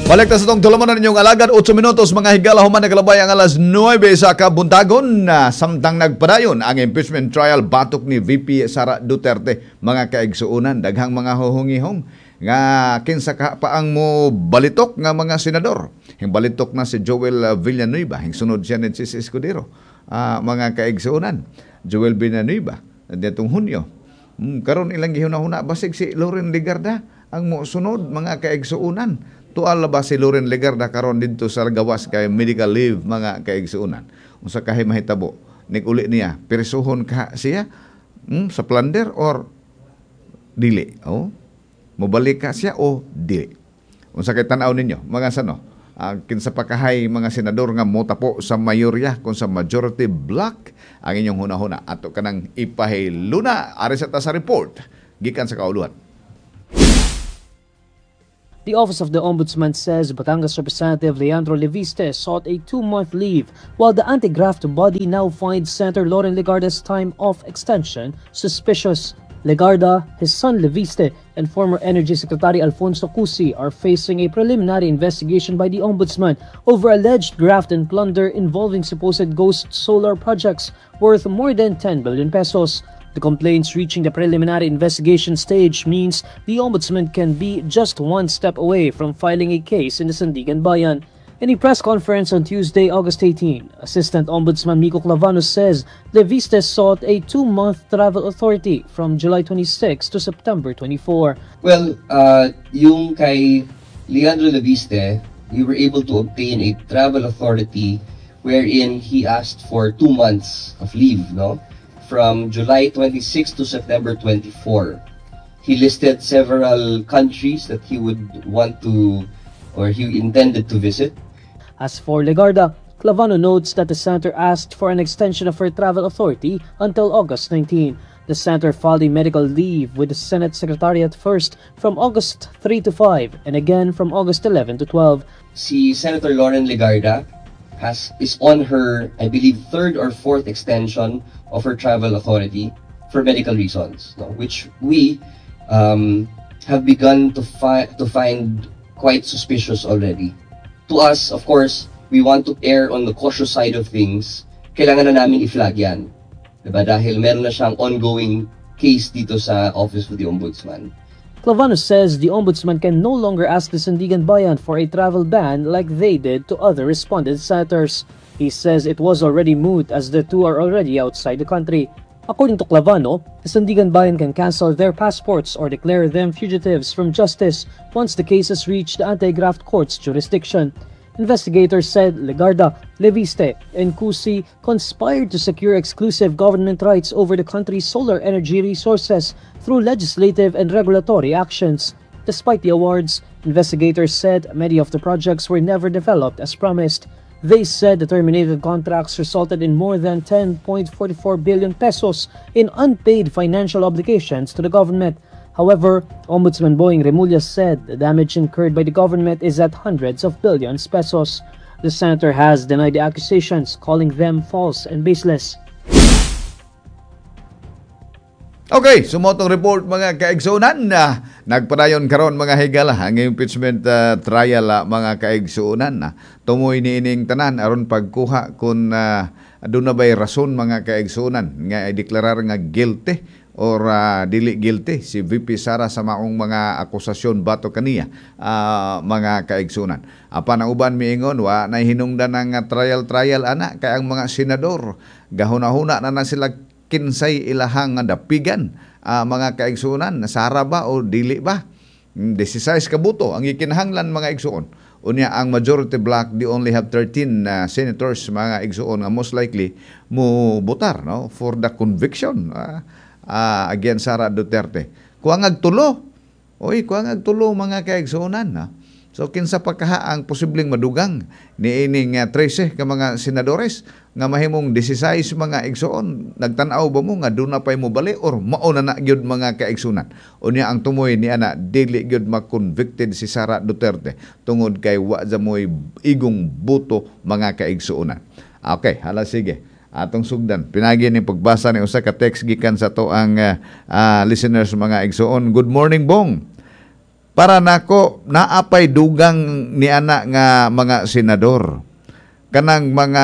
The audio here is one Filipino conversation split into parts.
Balik ta sa itong tulaman ninyong alagad 8 minutos mga higala human naglabay ang alas 9 sa kabuntagon na samtang nagpadayon ang impeachment trial batok ni VP Sara Duterte. Mga kaigsuunan, daghang mga huhungihong nga kinsa ka pa ang mo balitok nga mga senador. Hing balitok na si Joel Villanueva, hing sunod siya ni Sis Escudero. Mga kaigsuunan, Joel Villanueva ditong Hunyo. Karon ilang gihuna-huna basig si Loren Legarda ang mo sunod mga kaigsuunan. Tual ba si Loren Legarda karon dito sa gawas kay medical leave mga kaigsuunan. Unsa kahay mahitabo nig-uli niya pirisuhon ka siya sa plunder or dili. Mobalik ka siya o dili. Unsa kay tan-aw ninyo mga sano? Kinsa pa kahay mga senador nga motapo sa mayorya kung sa majority block ang inyong hunahuna ato kanang ipahiluna ari sa ta sa report gikan sa kauluhan. The Office of the Ombudsman says Batangas Representative Leandro Leviste sought a 2-month leave, while the anti-graft body now finds Senator Loren Legarda's time off extension suspicious. Legarda, his son Leviste, and former Energy Secretary Alfonso Cusi are facing a preliminary investigation by the Ombudsman over alleged graft and plunder involving supposed ghost solar projects worth more than 10 billion pesos. The complaints reaching the preliminary investigation stage means the Ombudsman can be just one step away from filing a case in the Sandigan Bayan. In a press conference on Tuesday, August 18, Assistant Ombudsman Miko Clavanos says Leviste sought a 2-month travel authority from July 26 to September 24. Well, yung kay Leandro Leviste, we were able to obtain a travel authority wherein he asked for 2 months of leave, no? From July 26 to September 24. He listed several countries that he would want to, or he intended to visit. As for Legarda, Clavano notes that the senator asked for an extension of her travel authority until August 19. The senator filed a medical leave with the Senate Secretariat first from August 3 to 5 and again from August 11 to 12. Si Senator Loren Legarda is on her, I believe, 3rd or 4th extension of her travel authority for medical reasons, no? Which we have begun to find quite suspicious already. To us, of course, we want to err on the cautious side of things. Kailangan na namin i-flag yan, diba? Dahil meron na siyang ongoing case dito sa Office of the Ombudsman. Clavanos says the Ombudsman can no longer ask the Sandigan Bayan for a travel ban like they did to other respondent senators. He says it was already moot as the two are already outside the country. According to Clavano, the Sandigan Bayan can cancel their passports or declare them fugitives from justice once the cases reach the anti-graft court's jurisdiction. Investigators said Legarda, Leviste, and Cusi conspired to secure exclusive government rights over the country's solar energy resources through legislative and regulatory actions. Despite the awards, investigators said many of the projects were never developed as promised. They said the terminated contracts resulted in more than 10.44 billion pesos in unpaid financial obligations to the government. However, Ombudsman Boying Remulla said the damage incurred by the government is at hundreds of billions pesos. The senator has denied the accusations, calling them false and baseless. Okay, sumotong report mga kaigsuunan na nagpadayon karon mga higala ang impeachment trial mga kaigsuunan na tumoy niining tanan aron pagkuha kun aduna na bay rason mga kaigsuunan nga ideklarar nga guilty or dili guilty si VP Sara sa maong mga akusasyon bato kaniya mga kaigsuunan. Apan ang uban miingon wa nay hinungdan ng trial ana kay ang mga senador gahuna-huna na sila kinsay ilahang dapigan mga kaigsuunan Sara ba o dili ba 16 kabuto ang ikinahanglan mga igsuon unya ang majority block they only have 13 senators mga igsuon nga most likely mo botar no for the conviction against Sara Duterte kuang agtulo mga kaigsuunan so kinsa pa kaha ang posibleng madugang niining 13 ka mga senadores nga mahimong 16 mga igsuon nagtan-aw ba mo nga duna pay mo bali or mao na gyud mga kaigsunan unya ang tumoy ni ana dili gyud ma-convicted si Sara Duterte tungod kay wa ja moy igong buto mga kaigsuonan. Okay, hala sige atong sugdan pinagi ni pagbasa ni usa ka text gikan sa to ang listeners mga igsuon. Good morning Bong. para nako naapay dugang ni ana nga mga senador kanang mga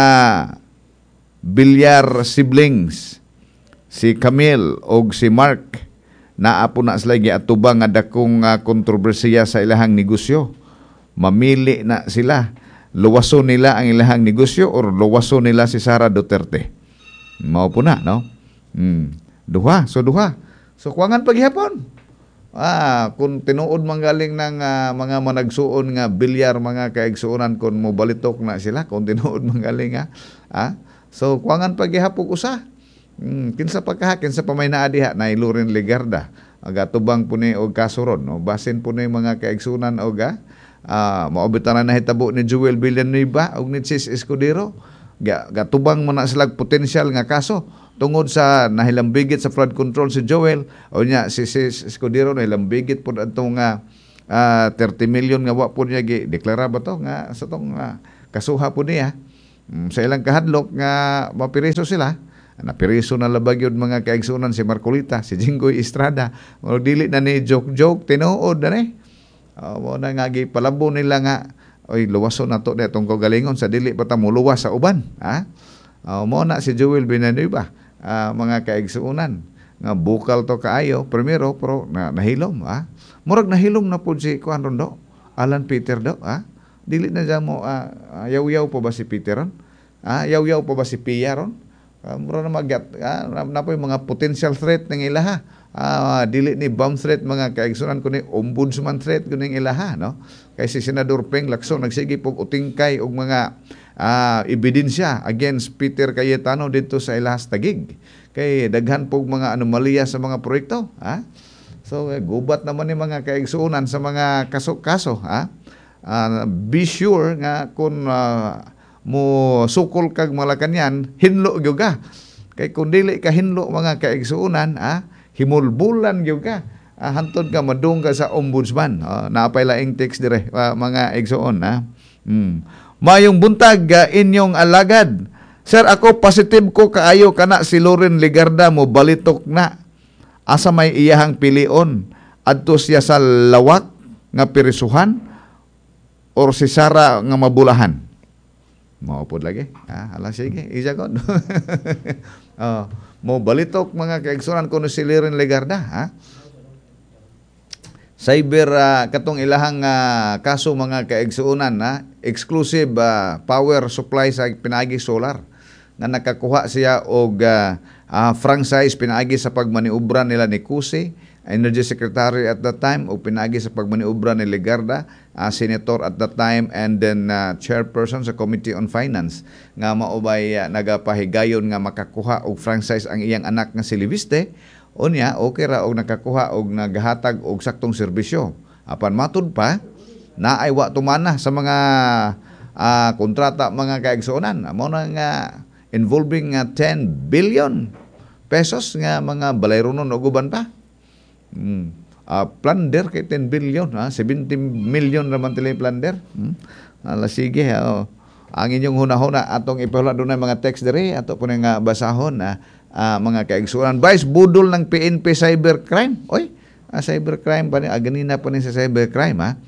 Villar siblings si Camille og si Mark naapo na sila giatubang nga dakong kontrobersiya sa ilahang negosyo. Mamili na sila, luwason nila ang ilahang negosyo or luwason nila si Sara Duterte. Mao po na, no? Duha. So kuwangan paghihapon. Kung tinuod manggaling ng mga managsuon nga bilyar mga kaigsuonan kung mobalitok na sila, kung tinuod manggaling so kuwangan paghihapon usa. Kinsa kinsa pa may naadiha na Loren Legarda. Agatubang po ni og kasuron, no? Basin po ni mga kaigsuonan og maobitan na hitabo ni Joel Villanueva og ni Chis Escudero. Gatubang mo na silang potensyal nga kaso tungod sa nahilambigit sa flood control si Joel o niya si Escudero nahilambigit po atong 30 million nga wa po niya deklara ba to nga sa tong kasuha po niya sa ilang kahadlok nga mapiriso sila. Napiriso na labag yun mga kaigsunan si Marcolita, si Jinggoy Estrada. Dili na ni joke tinuod na ni. Mo na nga gipalabo nila nga oy luwason nato detong kagalingon sa dili pa ta muluwas sa uban. Mo na si Joel Villanueva mga kaigsuunan nga bukal to kaayo primero pero nahilom murag nahilom na pud si kuan rondo Alan Peter do dili na dyan mo yaw-yaw pa ba si Peter ron yaw-yaw pa ba si Pia ron mura na magat na po yung mga potential threat ng ilaha dili ni bomb threat mga kaigsunan kundi ombudsman threat kuning ilaha no kay si Senador Peng Lacson nagsige pog utingkay og mga ebidensya against Peter Cayetano dito sa ilahas Taguig kay daghan pog mga anomalya sa mga proyekto so gubat naman ni mga kaigsunan sa mga kaso be sure nga kung mo sukol kag Malacañang hinlo gyud ka kay kun dili ka hinlo mga kaigsuunan himulbulan gyud ka hantod ka madung ka sa ombudsman naapay laing text dire mga igsuon Mayong buntag inyong alagad. Sir, ako positive ko kaayo kana si Loren Legarda mo balitok na. Asa may iyahang pilion. Adto siya sa lawak nga pirisuhan or si Sara nga mabulahan. Maupod lagi. Ala sige, isa ko. Mo balitok mga kaigsunan ko si Loren Legarda, cyber katong ilahang kaso mga kaigsuunan exclusive power supply sa pinaagi solar nga nakakuha siya og franchise pinaagi sa pagmaniubra nila ni Cusi, Energy Secretary at that time, o pinaagi sa pagmaniubra ni Legarda, Senator at that time, and then Chairperson sa Committee on Finance nga maubay nagapahigayon nga makakuha og franchise ang iyang anak nga si Liviste. Unya, okay ra og nakakuha og naghatag og saktong serbisyo. Apan matud pa, naay wa tumana sa mga kontrata mga kaigsuonan. Mao na nga involving 10 billion pesos nga mga balayronon og uban pa. Plunder kay 10 billion, 70 million naman tila plunder. Ala sige, ang inyong hunahuna atong ipahula doon mga text dire ato po nga basahon mga kaigsuonan. Vice budol ng PNP cybercrime. Oy, cybercrime pa ni ganina pa ni sa cybercrime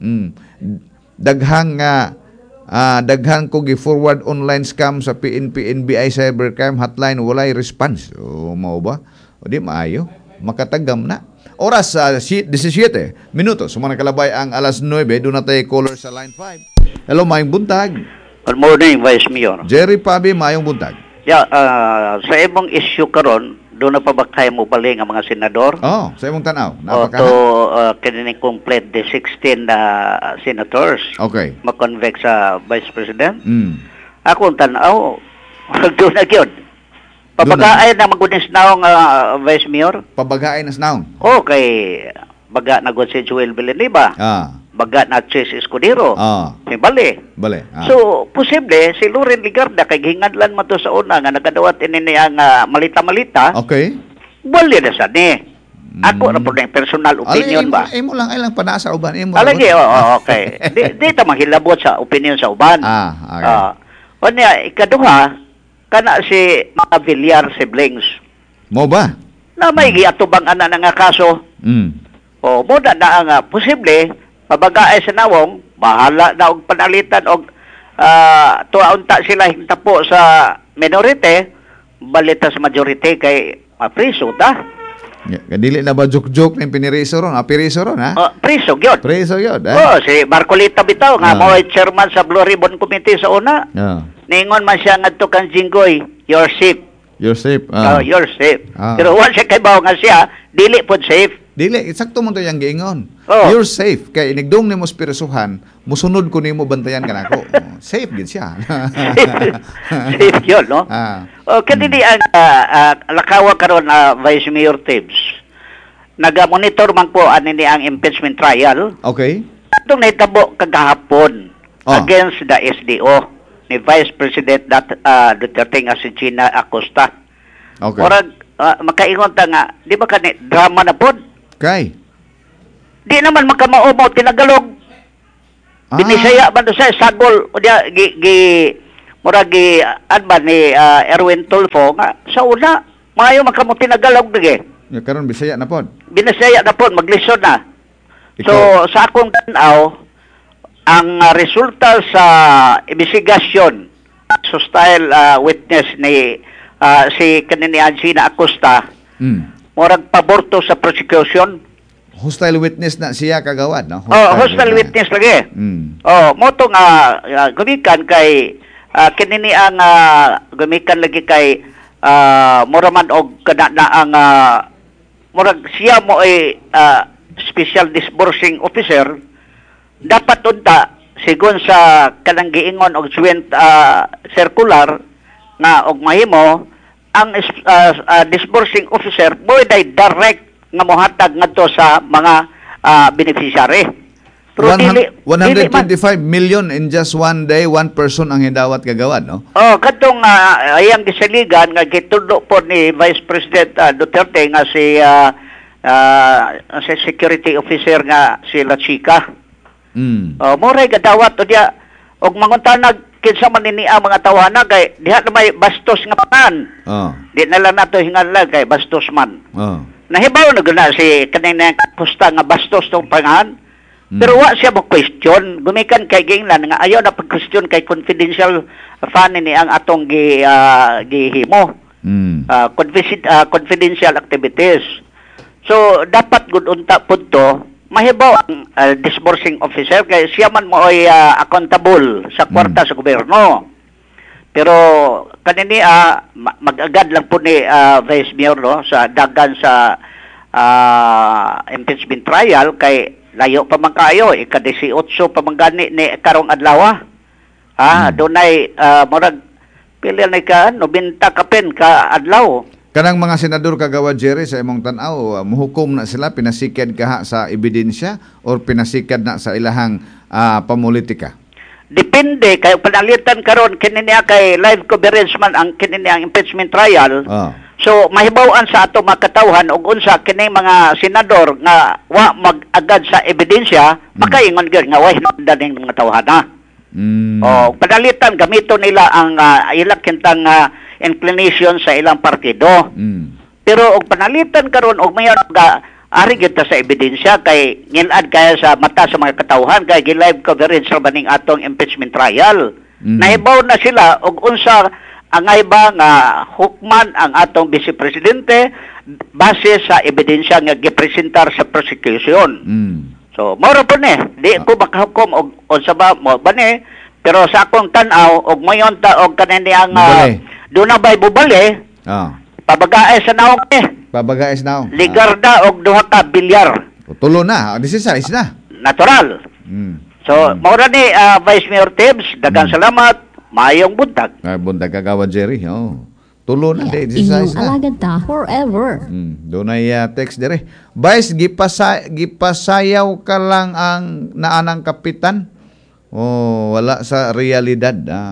daghan ko gi-forward online scam sa PNP NBI cybercrime hotline walay response. Mao ba? O di maayo. Makatagam na. Oras 17 minutos. Sumana kalabay ang alas 9. Doon na tayo caller sa line 5. Hello, mayong buntag. Good morning, Vice Mayor. Jerry Pabi, mayong buntag. Yeah, sa imong issue karon, doon na pa ba kayo mo bali nga mga senador? Sa imong tanaw. Kanining complete the 16 senators. Okay. Ma-convict sa Vice President. Ako ang tanaw, doon na yun. Pabagaay na magunis na ang Vice Mayor? Pabagaay na snaon? Okay. Baga na si Joel Villanueva. Baga na Chis Escudero. May bali. So, posible, si Loren Legarda, kay hingadlan mo to sa una, nga nagadawat ini ang malita-malita. Okay. Bali na sa ni. Ako na po na yung personal opinion ba? Imo lang pana sa uban. Alagi, okay. Di ta mahilabot sa opinion sa uban. Okay. O niya, ikaduha, kana si mga Villar siblings. Mo ba? Na may giatubang ana nga kaso. O mo na nga posible pabagaay sa nawong bahala na og panalitan og tuaunta sila hingtapo sa minority balita sa majority kay priso ta. Dili na ba joke-joke ng piniriso ron? Piriso ron, ha? Priso gyud. Priso gyud, si Marcolita bitaw nga mo ay chairman sa Blue Ribbon Committee sa una. Ningon man siya ngadto kang Jinggoy, you're safe. You're safe. You're safe. Pero once siya kay bawo nga siya, dili pod safe. Dili, eksakto mo to yung giingon. You're safe. Kay inigdong ni mo spirisuhan, musunod ko ni mo bantayan ka na ako. Safe gid siya. Safe yun, no? Kanini ang lakawa karon Vice Mayor Tibbs. Naga-monitor man po ani ang impeachment trial. Okay. Itong naitabo kagahapon against the SDO ni Vice President Duterte nga si Gina Acosta. Okay. Orag makaingon ta nga, di ba kani drama na pod? Kay. Di naman makamaumo tinagalog. Binisaya man sa sagol o dia murag adban ni Erwin Tulfo nga sa una maayo man kamo tinagalog dige. Ya karon Bisaya na pod. Binisaya na pod maglisod na. So sa akong tan-aw ang resulta sa investigasyon so style witness ni si kanini Gina Acosta murag paborto sa prosecution. Hostile witness na siya kagawad, no? Hostile witness lagi. Moto nga gumikan kay kinini ang gumikan lagi kay muraman og kana na ang murag siya mo ay special disbursing officer dapat unta sigon sa kanang giingon og joint circular nga og mahimo ang disbursing officer mo direct nga mohatag ngadto sa mga beneficiary. Pero 125 million in just one day, one person ang hidawat kagawad, no? Kadtong ayang gisaligan nga gitudlo po ni Vice President Duterte nga si security officer nga si La Chica. Moray gadawat o dia og manguntanag kinsa man ni mga tawana kay diha na may bastos nga pan. Di na lang nato hinganlan kay bastos man. Nahibaw na guna si kanina pusta nga bastos tong pangan. Pero wa siya mo question. Gumikan kay ginglan nga ayaw na pag-question kay confidential fund ni ang atong gihimo. Confidential activities. So dapat gud unta pud to mahibaw ang disbursing officer kay siya man mo ay accountable sa kwarta sa gobyerno. Pero kanini mag-agad lang po ni Vice Mayor no sa dagan sa impeachment trial kay layo pa man kaayo ika-18 pa man gani ni karong adlaw. Dunay murag pila na ka 90 kapen ka adlaw. Kanang mga senador kagawad Jerry sa imong tan-aw muhukom na sila pinasikad kaha sa ebidensya or pinasikad na sa ilahang pamulitika. Depende kay panalitan karon kini niya kay live coverage man ang kini ang impeachment trial. So mahibaw-an sa ato makatawhan og unsa kini mga senador nga wa mag-agad sa ebidensya makaingon gyud nga way hinungdan ning mga tawhana. Panalitan gamito nila ang ilang kintang inclination sa ilang partido. Pero og panalitan karon og mayon ari gyud sa ebidensya kay ngilad kaya sa mata sa mga katawhan kay gi-live coverage sa baning atong impeachment trial. Nahibaw na sila og unsa angay ba nga hukman ang atong Vice Presidente base sa ebidensya nga gipresentar sa prosecution. So mao po ni di ko makahukom og unsa ba mo bani pero sa akong tan-aw og mayon ta og kanini ang duna bay bubali. Pabagaay sa naong Pabagaay sa naong. Ligarda og duha ka bilyar. Tulo na, 16 na. Natural. So, maura ni Vice Mayor Tibbs, dagang salamat, maayong buntag. Buntag kagawad Jerry. Tulo na, 16 na. Alagad ta forever. Doon ay text dire. Vice, gipasayaw ka lang ang naanang kapitan. Wala sa realidad.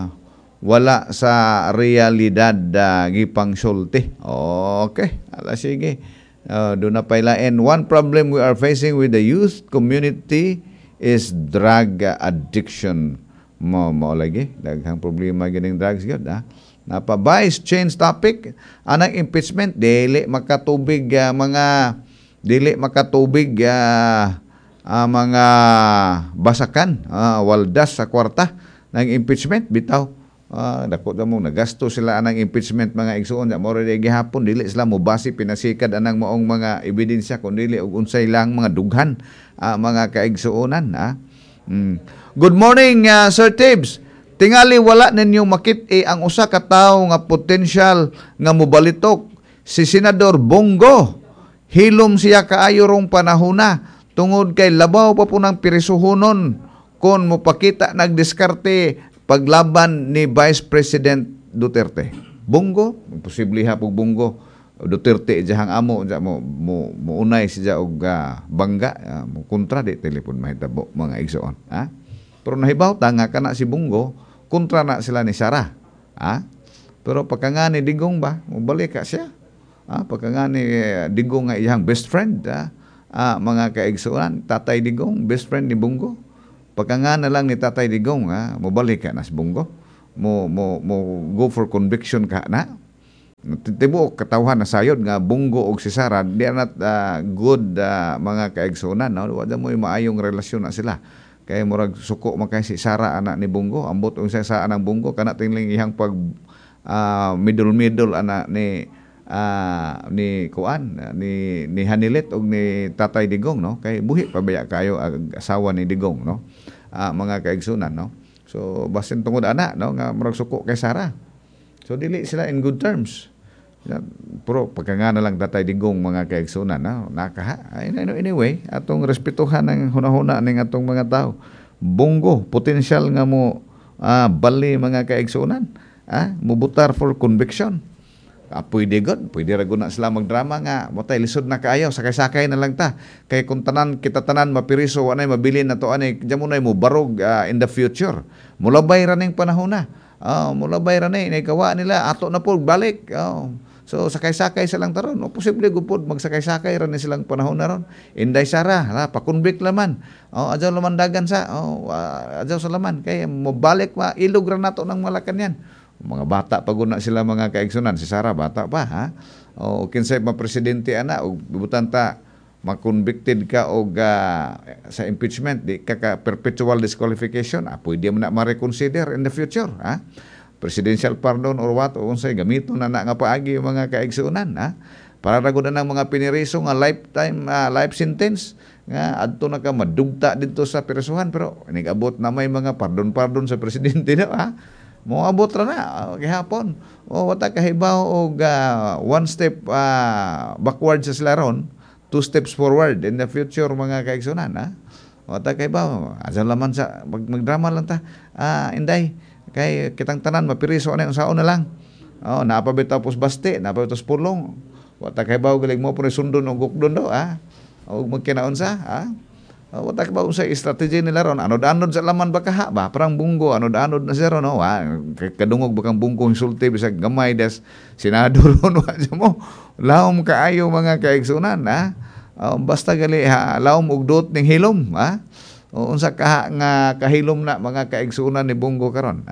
Wala sa realidad gipang sulti. Okay. Sige. Doon na pailain. One problem we are facing with the youth community is drug addiction. Mo lagi. Daghang problema gining drugs gyud. Napa-vice change topic. Anang impeachment dili makatubig mga dili makatubig mga basakan, waldas sa kwarta ng impeachment bitaw. Dako mo nagasto sila anang impeachment mga igsuon sa moro di gihapon, dili sila mobasi pinasikad anang maong mga ebidensya kun dili og unsay lang mga dughan mga kaigsuonan. Good morning, Sir Tibbs. Tingali wala ninyong makit-i ang usa ka tawo nga potensyal nga mobalitok si Senador Bongo. Hilom siya kaayo rong panahona tungod kay labaw pa po ng pirisuhonon kon mopakita nagdiskarte paglaban ni Vice President Duterte. Bongo, posible ha pug Bongo. Duterte jahang amo mo unay siya og bangga mo kontra di telepon mahitabo mga igsoon. Pero nahibaw ta nga kana si Bongo kontra na sila ni Sara. Pero pagka ni Digong ba, mobalik ka siya. Pagka ni Digong nga iyang best friend, mga kaigsuan, Tatay Digong, best friend ni Bongo. Pagka na lang ni Tatay Digong, mobalik ka na si Bongo. Mo go for conviction ka na. Tibo katawhan na sayod nga Bongo og si Sara, di not good mga kaigsunan. Wala mo yung maayong relasyon na sila. Kaya murag suko makay si Sara anak ni Bongo, ambot ang sa anang Bongo kana tingling ihang pag middle anak ni Kuan ni Hanilet og ni Tatay Digong, no, kay buhi pabaya kayo ang asawa ni Digong, no, mga kaigsunan, no. So basin tungod anak, no, nga murag suko kay Sara, so dili sila in good terms. Pero pagka nga na lang Tatay Digong mga kaigsunan, no, nakaha anyway atong respetuhan ang hunahuna ning atong mga tao. Bongo potential nga mo bali mga kaigsunan, mubutar for conviction. Pwede ra gud na sila magdrama nga motay lisod na kaayo, sakay-sakay na lang ta. Kay kung kita tanan mapiriso anay mabilin na to ani jamunay mo barog in the future. Mulabay ra ning panahon na. Mulabay ra ni kawa nila ato na po balik. So sakay-sakay silang taron. Posible gupod magsakay-sakay ra ni silang panahon na ron. Inday Sara, pa-convict laman. Adyaw laman dagan sa. Adyaw sa laman kay mobalik ilog ra nato ng Malacañang. Mga bata pag na sila mga kaigsunan, si Sara bata pa o kinsay pa presidente ana og bibutan ta ma-convicted ka og sa impeachment di ka perpetual disqualification, pwede mo na ma-reconsider in the future, presidential pardon or what o unsay gamiton na nga paagi mga kaigsunan, para ra gud nang mga piniriso nga lifetime life sentence nga adto na ka madugta dito sa pirisuhan, pero nigabot na may mga pardon sa presidente na mo abot ra na gihapon wata kahibaw og one step backward sa sila ron, 2 steps forward in the future mga kaigsunan, wata kahibaw asa laman sa magdrama lang ta, Inday, kay kitang tanan mapiriso ana unsaon na lang, napabitaw pos baste, napabitaw pulong, wata kahibaw galing mo po sundon og gukdon do, og magkinaon sa wata ka ba unsay strategy nila ron, anod-anod sa laman ba kaha ba, parang Bongo anod-anod na siya ron, kadungog bakang Bongo insulti bisag gamay des senador ron, mo lawom kaayo mga kaigsunan, basta gali lawom og dot ning hilom, unsa kaha nga kahilom na mga kaigsunan ni Bongo karon,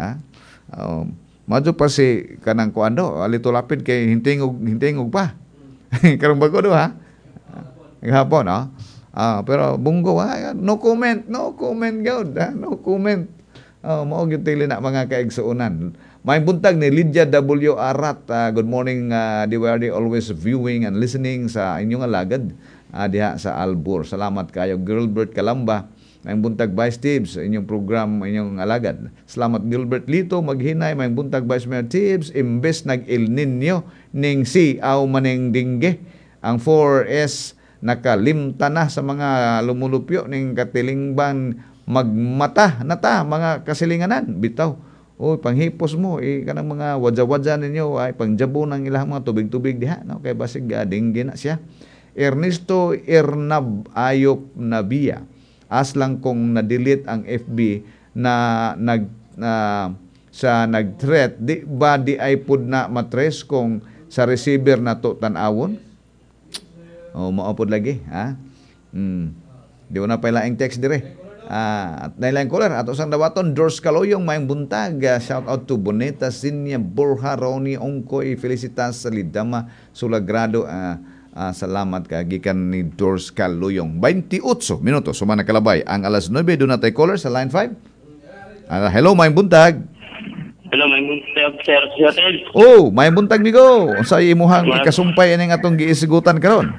madyo pa si kanang kuando alito lapid kay hintingog pa karong bago do gahapon, pero Bongo no comment gyud, no comment. Mao gyud tili na mga kaigsuonan. May buntag ni Lydia W. Arat, good morning, DWRD, always viewing and listening sa inyong alagad diha sa Albur. Salamat kayo Gilbert Calamba. May buntag Vice Tibbs inyong program inyong alagad. Salamat Gilbert Lito maghinay. May buntag Vice Mayor Tibbs, imbes nag El Nino ning aw maning dingge ang 4S nakalimta na sa mga lumulupyo ning katilingban magmata na ta mga kasilinganan bitaw. Panghipos mo kanang mga wadja-wadja ninyo ay pangjabo ng ilang mga tubig-tubig diha, no, kay basig dingge na siya. Ernesto Ernab Ayop Nabia, aslang kung na-delete ang FB na nag-threat, di ba di ay pud na matres kung sa receiver na to tan-awon? Maupod lagi, di ko na pailaing text dire. At nailang caller, ato sang dawaton, George Caloyong, mayang buntag, shout out to Boneta, Sinya, Borja, Ronnie, Ongkoy, Felicitas, Salidama, Sulagrado, Salamat ka gikan ni Dorscal Luyong. 28 minutos sumana kalabay ang alas 9 doon natay caller sa line 5. Hello, may buntag. Hello, may buntag, sir. Oh, may buntag migo. Sa imuhang ikasumpay ining atong giisigutan karon.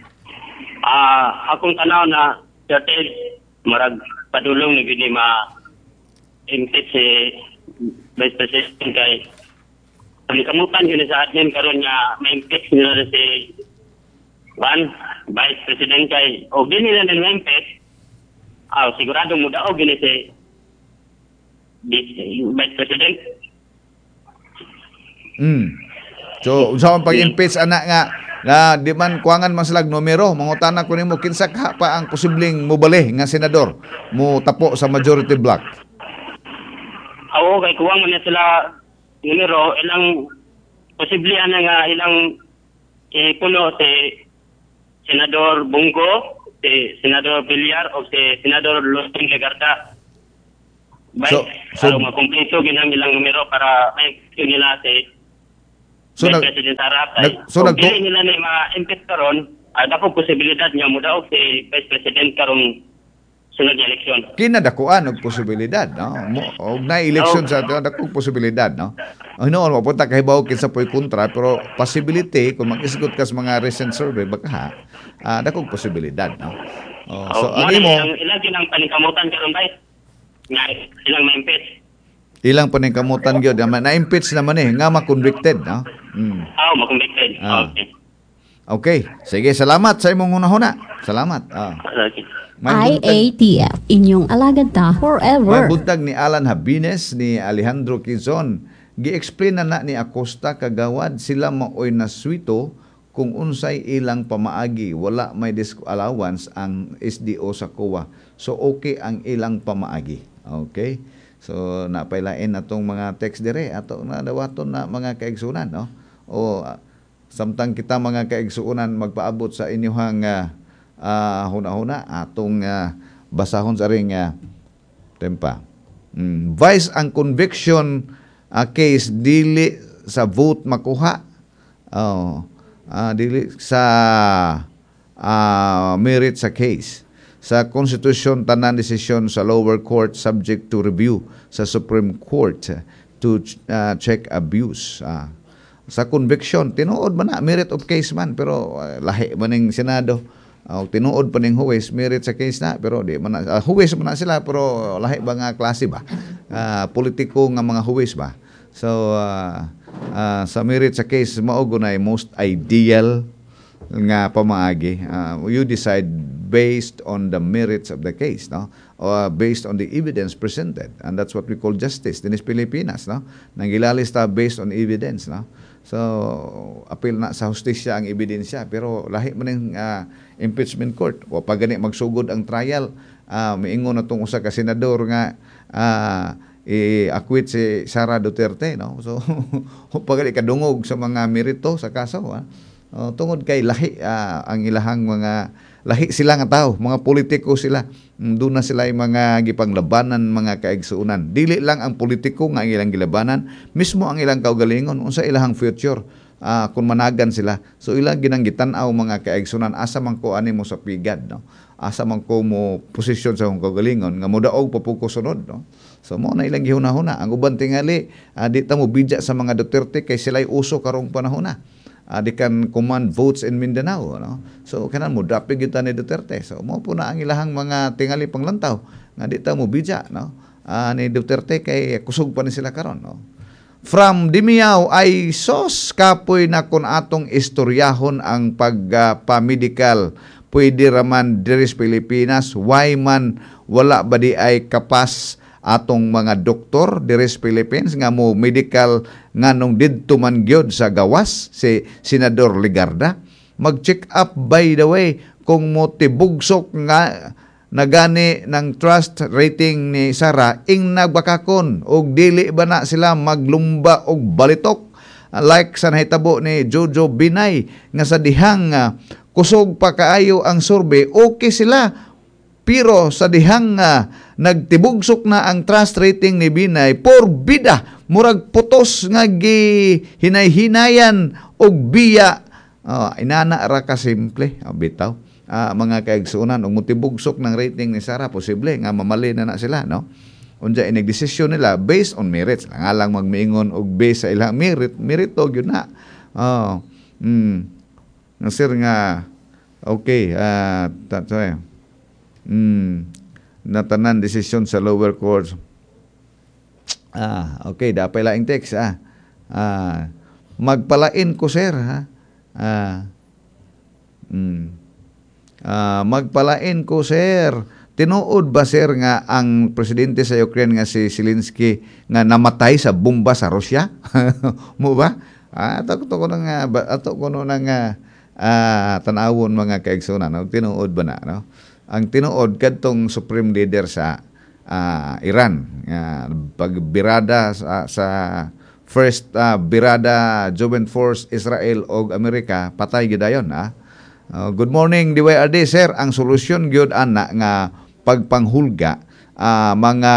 Akong tanaw na sir, marag padulong ni gini impeach si Vice President kay kamutan yun sa atin karon nga ma-impeach nila si Vice President kay o gini nila nila ma-impeach sigurado mo daw gini si Vice President. So sa pag-impeach anak nga di man kuangan man sila numero, mangutana ko nimo kinsa pa ang posibleng mubali nga senador mo tapo sa majority block. Kay kuwang man sila numero, ilang posible nga ilang puno si Senador Bungo, si Senador Villar o si Senador Losing Legarda. So makumpleto ginang ilang numero para may nila si President Sara. So dili nila ni ma-impeach karon, dako posibilidad niya mo daw si Vice President karon sunod na eleksyon. Kinadakuan og posibilidad, no? Og na election sa ato dako posibilidad, no? Ano mapunta kay bawo kinsa poy kontra pero possibility kung mag-isgot kas mga recent survey baka dako posibilidad, no? So ani mo ilang kinang paningkamutan karon bay nga ilang ma-impeach. Ilang paningkamutan gyud na-impeach naman nga ma-convicted, no? Ma-convicted. Okay. Sige, salamat sa imong hunahuna. Salamat. IATF, inyong alagad ta forever. Mabuntag ni Alan Habines ni Alejandro Quezon. Gi-explain na ni Acosta kagawad sila maoy na swito kung unsay ilang pamaagi. Wala may disallowance ang SDO sa COA. So okay ang ilang pamaagi. Okay? So napailain natong mga text dire ato na dawaton na mga kaigsunan, no? O samtang kita mga kaigsunan magpaabot sa inyong huna-huna atong basahon sa ring tempa. Vice ang conviction case dili sa vote makuha. Dili sa merit sa case. Sa Constitution, tanan desisyon sa lower court subject to review sa Supreme Court to check abuse. Sa conviction, tinuod man na, merit of case man, pero lahi man ng Senado. Tinuod pa ng huwes, merit sa case na, pero di man na, huwes man na sila, pero lahi ba nga klase ba? Politiko nga mga huwes ba? So, sa merit sa case, maogo na most ideal nga pamaagi. You decide based on the merits of the case, no? Or based on the evidence presented. And that's what we call justice in Pilipinas, no? Nangilalis ta based on evidence, no? So, apil na sa hustisya ang ebidensya, pero lahi man ng impeachment court. O pag gani magsugod ang trial, miingon na itong usa ka senador nga i-acquit si Sara Duterte, no? So, pag gani kadungog sa mga merito sa kaso, tungod kay lahi ang ilahang mga lahi sila nga tao, mga politiko sila. Doon na sila yung mga gipanglabanan, mga kaigsuunan. Dili lang ang politiko nga ang ilang gilabanan, mismo ang ilang kaugalingon, unsa ilahang future kung managan sila. So ilang ginanggitan-aw mga kaigsuunan, asa man ko ani mo sa pigad, no? Asa man ko mo posisyon sa akong kaugalingon, nga mudaog papuko sunod, no? So mo na ilang gihuna-huna. Ang uban tingali, di ta mo bidya sa mga Duterte kay sila'y uso karong panahon na. They can command votes in Mindanao, no? So kanan mo dapig kita ni Duterte. So mo po na ang ilahang mga tingali panglantaw nga di ta mo bidya, no? Ni Duterte kay kusog pa ni sila karon, no? From Dimiao ay sos kapoy na kun atong istoryahon ang pagpamedical pwede raman diri sa Pilipinas, why man wala ba di ay kapas atong mga doktor diri sa Philippines nga mo medical nganong didto man gyud sa gawas si Senador Legarda. Mag-check up by the way kung mo tibugsok nga nagani ng trust rating ni Sara ing nagbakakon og dili ba na sila maglumba og balitok like sa nahitabo ni Jojo Binay nga sa dihang kusog pa kaayo ang survey, okay sila. Pero sa dihang nagtibugsok na ang trust rating ni Binay, porbida, murag putos nga hinay-hinayan og biya Inana ra ka simple, bitaw. Mga kaigsuunan, ug mutibugsok ng rating ni Sara, posible nga mamali na sila, no? Unja inigdesisyon nila based on merits, nga lang magmiingon og based sa ilang merito gyud na. Sir nga okay, natanan desisyon sa lower courts. Okay, dapay laing text. Magpalain ko, sir, ha? Magpalain ko, sir. Tinuod ba, sir, nga ang presidente sa Ukraine nga si Zelensky nga namatay sa bomba sa Russia? Mo ba? Ato ko nang tanawon mga kaigsunan, no? Tinuod ba na, no? Ang tinuod kadtong supreme leader sa Iran, pagbirada sa first birada Joint Force Israel o Amerika, patay gidayon, ha? Good morning, DYRD, sir. Ang solusyon gyud ana nga pagpanghulga mga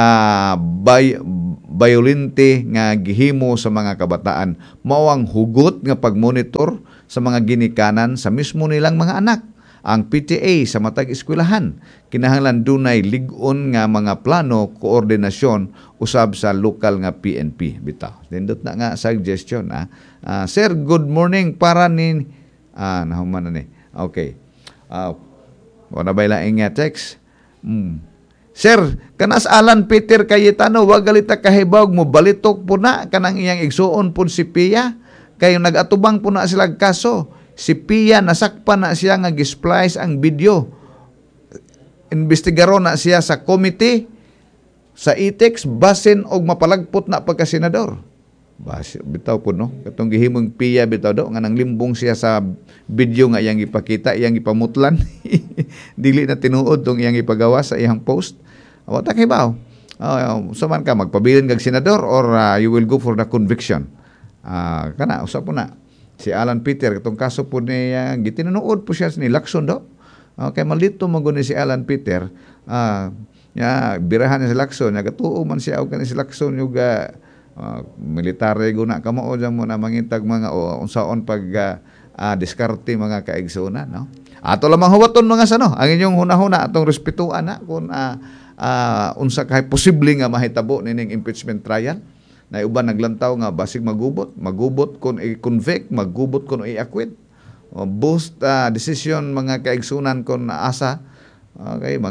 violente nga gihimo sa mga kabataan, mao ang hugot nga pagmonitor sa mga ginikanan sa mismo nilang mga anak. Ang PTA sa matag eskwelahan kinahanglan dunay lig-on nga mga plano, koordinasyon usab sa lokal nga PNP. Bitaw, nindot na nga suggestion, sir, good morning para ni nahuman na ni. Okay. Wala ba laing text? Sir, kanas Alan Peter Cayetano, wag galita kahibawg mo balitok po na kanang iyang igsuon po si Pia. Kayo nagatubang po na sila kaso. Si Pia nasakpan na siya nga gisplice ang video. Investigaron na siya sa committee sa ITEX basin og mapalagpot na pagka-senador. Bitaw po, no? Katong gihimong Pia bitaw do nga nang limbong siya sa video nga iyang ipakita, iyang ipamutlan. Dili na tinuod tong iyang ipagawa sa iyang post. Wa ta kay baw. Saman ka magpabilin kag senador or you will go for the conviction. Kana usap po na si Alan Peter katong kaso po niya gitinuod po siya ni Lacson do. Okay, malito mo guni si Alan Peter. Birahan niya si Lacson, nagatuo man siya og kani si Lacson yung military guna kamo o dyan mo na mangitag mga unsaon pag diskarte mga kaigsunan, no? Ato lamang huwaton mga sano ang inyong hunahuna atong respetuan na kung unsa kay posible nga mahitabo nining impeachment trial na uban naglantaw nga basig magubot kun i-convict, magubot kun i-acquit. Both decision mga kaigsunan kun asa okay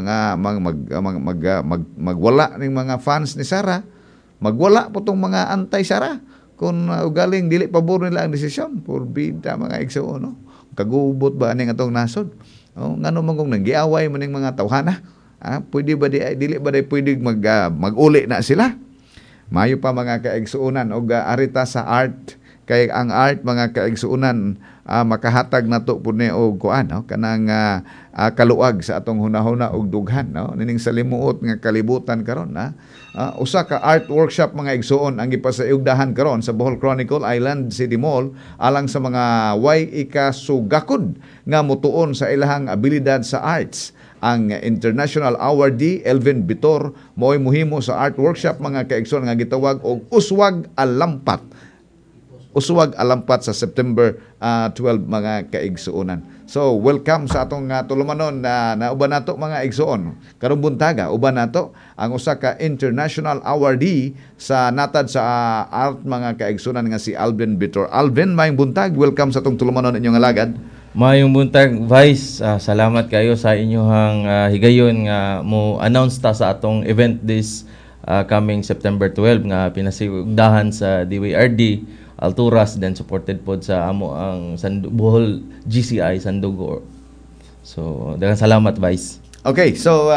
magwala ning mga fans ni Sara. Magwala po itong mga anti-Sara kung ugaling dili pabor nila ang desisyon. Purbida mga igsuon, no? Kagubot ba aning atong nasod? Ngano man kung nanggiaway man ning mga tawhana? Pwede ba dili ba pwede mag-uli na sila? Mayo pa mga kaigsuonan og arita sa art kay ang art mga kaigsuonan makahatag nato pud ni og kuan, no? Kanang kaluag sa atong hunahuna og dughan, no? Nining salimuot nga kalibutan karon, usa ka art workshop mga igsuon ang gipasayugdahan karon sa Bohol Chronicle Island City Mall alang sa mga way ikasugakod nga mutuon sa ilahang abilidad sa arts. Ang International Awardee Elvin Bitor mo'y muhimo sa art workshop mga kaigsuon nga gitawag og Uswag Alampat. Uswag Alampat sa September 12 mga kaigsuonan. So, welcome sa atong tulumanon na uban nato mga igsuon. Karong buntaga, uban nato ang usa ka international awardee sa natad sa art mga kaigsuonan nga si Alvin Bitor. Alvin, maayong buntag. Welcome sa atong tulumanon inyong alagad. Maayong buntag, Vice. Salamat kayo sa inyong higayon nga mo announce ta sa atong event this coming September 12 nga pinasigdahan sa DYRD Alturas, then supported pod sa amo ang Bohol GCI Sandugo. So, daghang salamat, Vice. Okay, so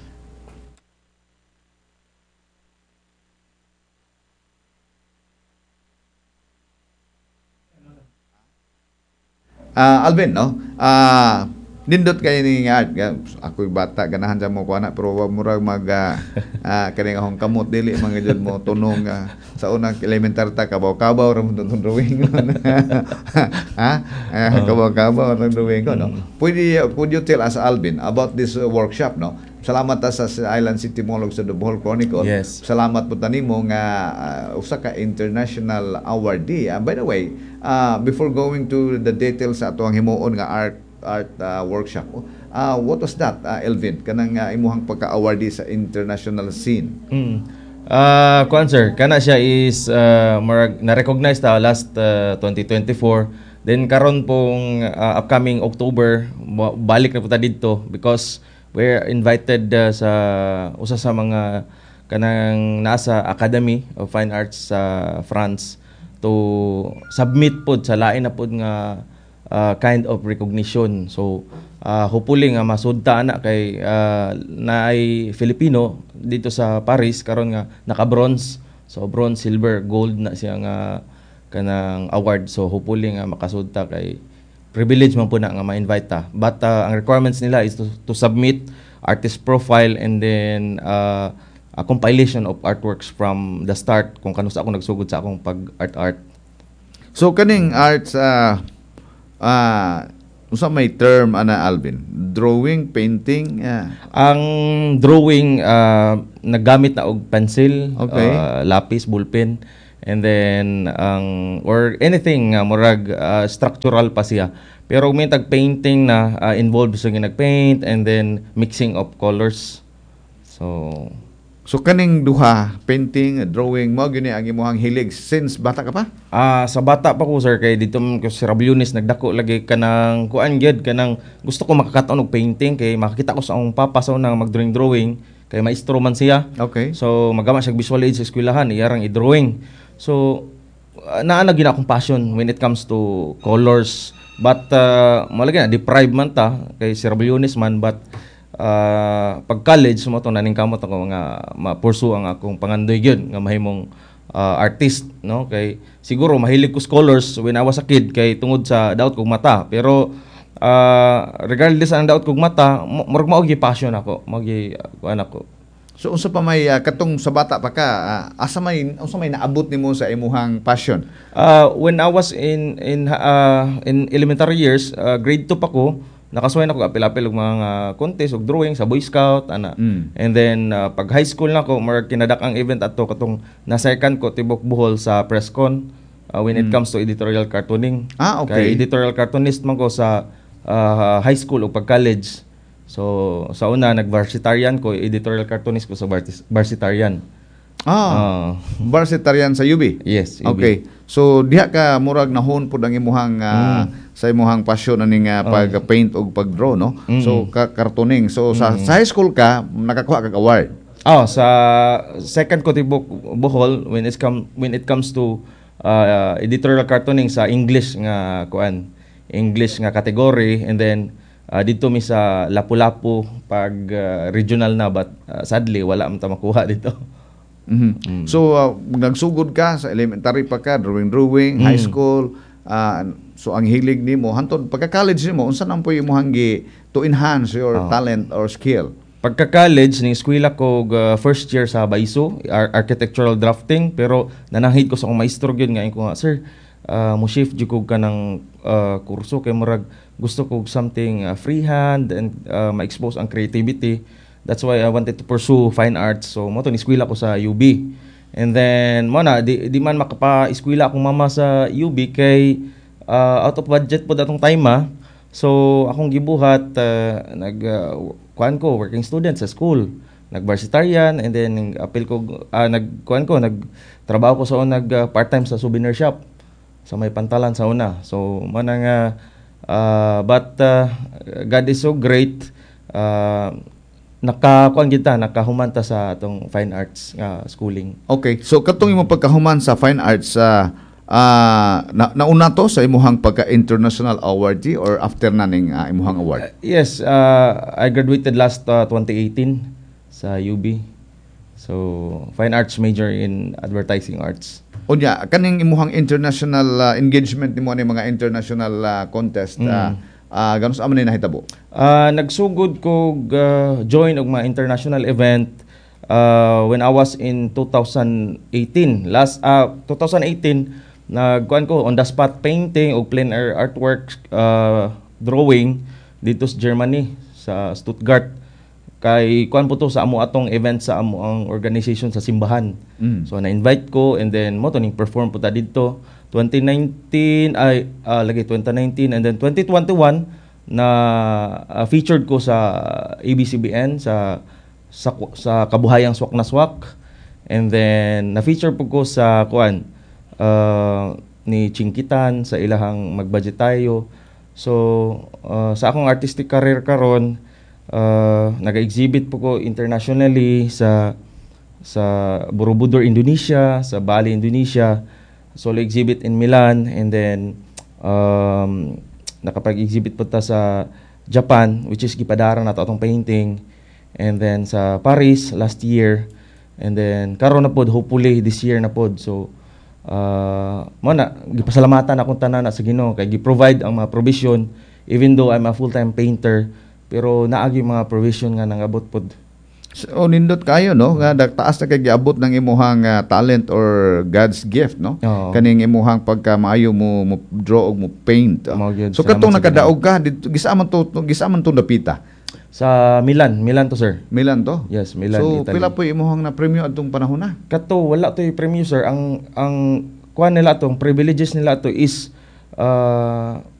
Alvin, no? Nindot kayo ni art. Ako'y bata, ganahan dyan mo ko anak, pero wag mo rin kaning akong kamot, dili, mga dyan mo tunong sa unang elementar ta, kabaw-kabaw, rin mo itong drawing ko. Kabaw-kabaw, rin drawing ko, no? Could you tell us, Alvin, about this workshop, no? salamat ta sa Island City Mall sa The Bohol Chronicle. Yes. Salamat po tanimo nga usa ka international awardee. By the way, before going to the details sa atong himuon nga art workshop, what was that, Elvin? Kanang imuhang pagka-awardee sa international scene. Kuan sir, kana siya is na-recognize ta last 2024. Then karon pong upcoming October balik na po ta didto because we're invited sa usa sa mga kanang nasa Academy of Fine Arts sa France to submit pod sa lain na pod nga kind of recognition. So hopefully nga masudta na kay naay Filipino dito sa Paris karon nga naka-bronze. So bronze, silver, gold na siya nga kanang award. So hopefully nga makasudta kay privilege man po na nga ma-invite ta. But ang requirements nila is to submit artist profile and then a compilation of artworks from the start kung kanus ako nagsugod sa akong pag-art. So kaning arts usa may term ana Alvin, drawing, painting. Ang drawing naggamit na og pencil, lapis, ballpen, and then or anything murag structural pa siya. Pero may tag painting na involved sa ginag-paint and then mixing of colors. So kaning duha, painting, drawing, mo gini ang imong hilig since bata ka pa? Sa bata pa ko sir kay dito ko si Rabiones nagdako lagi kanang kuan gyud kanang gusto ko makakataon og painting kay makakita ko sa akong papa sa unang mag-drawing kay maestro man siya. Okay. So magama siya visual aid sa eskwelahan, iyarang i-drawing. So naa gina akong passion when it comes to colors. But malagi na deprived man ta kay si Rabiones man but pag college mo to naning kamot ako nga ma-pursue ang akong pangandoy gyud nga mahimong artist no kay siguro mahilig ko scholars when I was a kid kay tungod sa daot kog mata pero regardless ang daot kog mata murag mao gi passion ako magi kuan ako. So unsa pa may katong sa bata pa ka unsa may naabot nimo sa imuhang passion? When I was in elementary years, grade 2 pa ko, nakasuway na ko apil-apil og mga contest og drawing sa Boy Scout ana. And then pag high school na ko, more kinadak-ang event ato katong na-second ko tibok Bohol sa Presscon when it comes to editorial cartooning. Okay. Kay editorial cartoonist man ko sa high school o pag college. So sa una nag-varsitarian ko, editorial cartoonist ko sa varsitarian. Varsitarian sa UB? Yes, UB. Okay. So diha ka murag nahon pud ang imuhang sa imuhang passion aning pag-paint og pag-draw no. So cartooning. So sa high school ka nakakuha kag award. Sa second ko tibok Bohol when it comes to editorial cartooning sa English nga kuan. English nga category and then dito mi sa Lapu-Lapu pag regional na but sadly wala man ta makuha dito. So nagsugod ka sa elementary pa ka drawing high school so ang hilig nimo hantod pagka college nimo unsa nang poy imong to enhance your talent or skill? Pagka college ning eskwela ko first year sa Baiso architectural drafting pero nanahid ko sa akong maestro gyud nga ko sir mo shift jud ko kanang kurso kay murag gusto ko something freehand and ma-expose ang creativity. That's why I wanted to pursue fine arts. So mo to ni eskwela ko sa UB. And then mo na di man makapa-eskwela akong mama sa UB kay out of budget po datong time So akong gibuhat working student sa school. Nag-varsitarian and then apil ko nagtrabaho ko sa part-time sa souvenir shop sa may Pantalan sa una. So mo na nga but God is so great. Nakahumanta sa atong fine arts schooling. Okay. So katong imong pagkahuman sa fine arts nauna to sa imuhang pagka-international awardee or after naning imuhang award? Yes, I graduated last 2018 sa UB. So fine arts major in advertising arts. Unya kaning imuhang international engagement nimo ani mga international contest ganun sa man nahitabo? Nagsugod ko join og mga international event when I was in 2018. 2018 nagkuan ko on the spot painting og plein air artwork drawing dito sa Germany sa Stuttgart. kay kuan po to sa amo atong event sa amo ang organization sa simbahan. So na-invite ko, and then mo to ning perform po ta didto 2019 and then 2021 na featured ko sa ABS-CBN sa Kabuhayang Swak na Swak, and then na-feature po ko sa kuan ni Chingkitan sa ilahang Magbudget Tayo. So sa akong artistic career karon, naga-exhibit po ko internationally sa Borobudur, Indonesia, sa Bali, Indonesia, solo exhibit in Milan, and then nakapag-exhibit po ta sa Japan, which is gipadara na to atong painting, and then sa Paris last year, and then karon na pod, hopefully this year na pod. So mo na gipasalamatan akong tanan sa Ginoo kay gi-provide ang mga provision, even though I'm a full-time painter, pero naagi mga provision nga nangabot pod. So nindot kayo no nga taas na kay giabot ng imuhang talent or God's gift no. Kaning imuhang pagkamaayo mo draw og mo paint. So katong nakadaog ka dito gisaman to napita sa Milan to sir. Milan to? Yes, Milan, so, Italy. So pila po imuhang na premyo adtong panahon na? Kato wala to premyo sir. Ang kuan nila tong privileges nila to is